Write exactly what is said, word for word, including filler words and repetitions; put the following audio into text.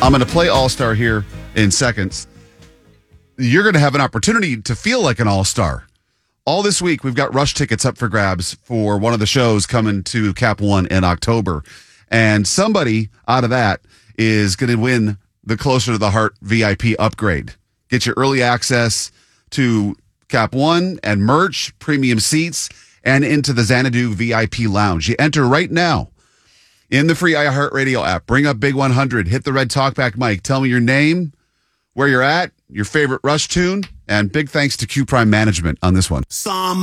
I'm going to play All-Star here in seconds. You're going to have an opportunity to feel like an all-star. All this week, we've got Rush tickets up for grabs for one of the shows coming to Cap One in October. And somebody out of that is going to win the Closer to the Heart V I P upgrade. Get your early access to Cap One and merch, premium seats, and into the Xanadu V I P Lounge. You enter right now in the free iHeartRadio app. Bring up Big one hundred. Hit the red talkback mic. Tell me your name, where you're at, your favorite Rush tune, and big thanks to Q Prime Management on this one. Some